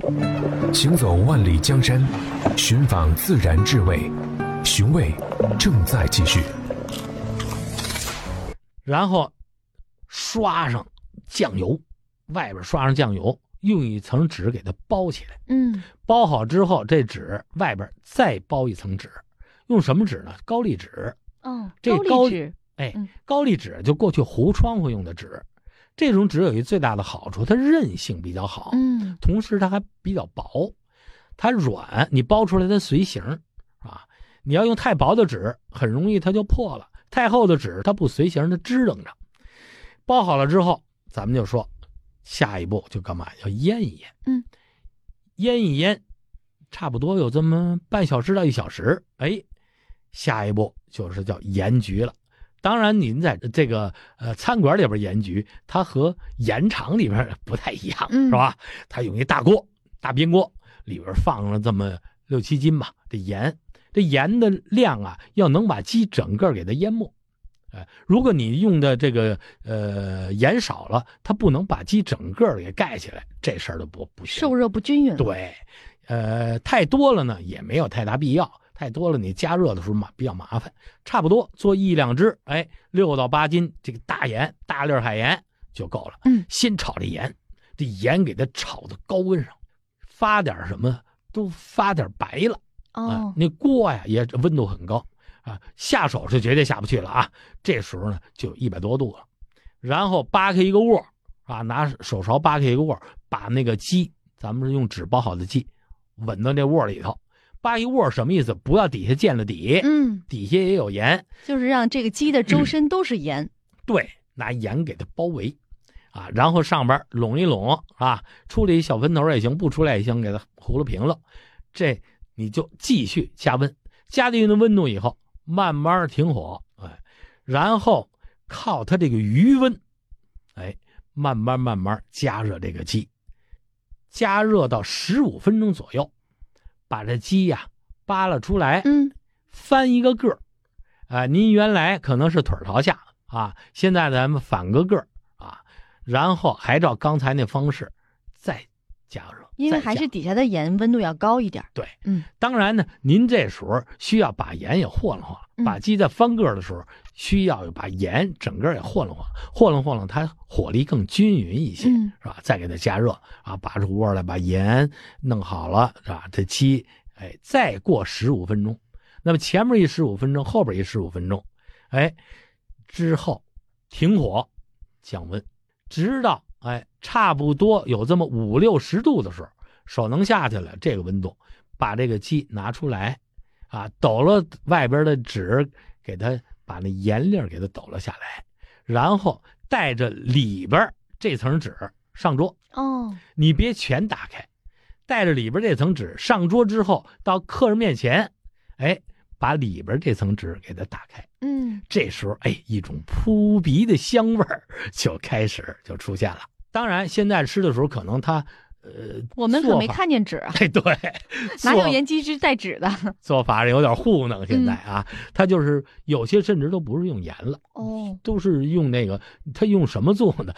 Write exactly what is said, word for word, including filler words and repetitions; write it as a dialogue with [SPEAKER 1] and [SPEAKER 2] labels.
[SPEAKER 1] 行走万里江山，寻访自然智慧，寻味正在继续。
[SPEAKER 2] 然后刷上酱油，外边刷上酱油，用一层纸给它包起来。
[SPEAKER 3] 嗯，
[SPEAKER 2] 包好之后，这纸外边再包一层纸，用什么纸呢？高丽纸。
[SPEAKER 3] 哦，
[SPEAKER 2] 这
[SPEAKER 3] 高丽纸，
[SPEAKER 2] 哎，
[SPEAKER 3] 嗯
[SPEAKER 2] 高丽纸就过去糊窗户用的纸。这种纸有一最大的好处，它韧性比较好，
[SPEAKER 3] 嗯，
[SPEAKER 2] 同时它还比较薄，它软，你包出来它随形啊。你要用太薄的纸，很容易它就破了；太厚的纸它不随形，它支棱着。包好了之后，咱们就说下一步就干嘛？要腌一腌。
[SPEAKER 3] 嗯，
[SPEAKER 2] 腌一腌，差不多有这么半小时到一小时。哎，下一步就是叫盐焗了。当然，您在这个呃餐馆里边盐焗，它和盐厂里边不太一样，
[SPEAKER 3] 嗯、
[SPEAKER 2] 是吧？它用一大锅、大边锅，里边放了这么六七斤吧这盐。这盐的量啊，要能把鸡整个给它淹没。哎，如果你用的这个呃盐少了，它不能把鸡整个给盖起来，这事儿都不不行，
[SPEAKER 3] 受热不均匀。
[SPEAKER 2] 对，呃，太多了呢也没有太大必要。太多了，你加热的时候嘛比较麻烦。差不多做一两只，哎，六到八斤这个大盐，大粒海盐就够了。
[SPEAKER 3] 嗯，
[SPEAKER 2] 先炒这盐，这盐给它炒到高温上，发点什么都发点白了。
[SPEAKER 3] 哦，
[SPEAKER 2] 啊、那锅呀也温度很高啊，下手是绝对下不去了啊。这时候呢就一百多度了，然后扒开一个窝啊，拿手勺扒开一个窝，把那个鸡，咱们是用纸包好的鸡，稳到这窝里头。扒一窝什么意思？不要底下见了底，
[SPEAKER 3] 嗯，
[SPEAKER 2] 底下也有盐，
[SPEAKER 3] 就是让这个鸡的周身都是盐。嗯、
[SPEAKER 2] 对，拿盐给它包围，啊，然后上边拢一拢啊，出来一小分头也行，不出来也行，给它糊了平了。这你就继续加温，加到一定温度以后，慢慢停火，哎，然后靠它这个余温，哎，慢慢慢慢加热这个鸡，加热到十五分钟左右。把这鸡呀扒拉出来，
[SPEAKER 3] 嗯，
[SPEAKER 2] 翻一个个儿，啊，您原来可能是腿朝下啊，现在咱们反个个儿啊，然后还照刚才那方式再加热，
[SPEAKER 3] 因为还是底下的盐温度要高一点。
[SPEAKER 2] 对，
[SPEAKER 3] 嗯，
[SPEAKER 2] 当然呢，您这时候需要把盐也和弄和弄，
[SPEAKER 3] 嗯、
[SPEAKER 2] 把鸡在翻个儿的时候，需要把盐整个也和弄和弄，和弄和弄，它火力更均匀一些，
[SPEAKER 3] 嗯、
[SPEAKER 2] 是吧？再给它加热啊，拔出窝来，把盐弄好了，是吧？这鸡，哎，再过十五分钟，那么前面一十五分钟，后边一十五分钟，哎，之后停火，降温，直到哎差不多有这么五六十度的时候，手能下去了，这个温度，把这个鸡拿出来，啊，抖了外边的纸，给它把那盐粒给它抖了下来，然后带着里边这层纸上桌。
[SPEAKER 3] 哦，
[SPEAKER 2] 你别全打开，带着里边这层纸上桌之后，到客人面前，哎，把里边这层纸给它打开。
[SPEAKER 3] 嗯，
[SPEAKER 2] 这时候，哎，一种扑鼻的香味儿就开始就出现了。当然，现在吃的时候可能它。呃，
[SPEAKER 3] 我们可没看见纸啊！
[SPEAKER 2] 哎，对，
[SPEAKER 3] 哪有盐鸡汁带纸的？
[SPEAKER 2] 做法有点糊弄。现在啊，嗯、它就是有些甚至都不是用盐了，
[SPEAKER 3] 哦，
[SPEAKER 2] 都是用那个，它用什么做的？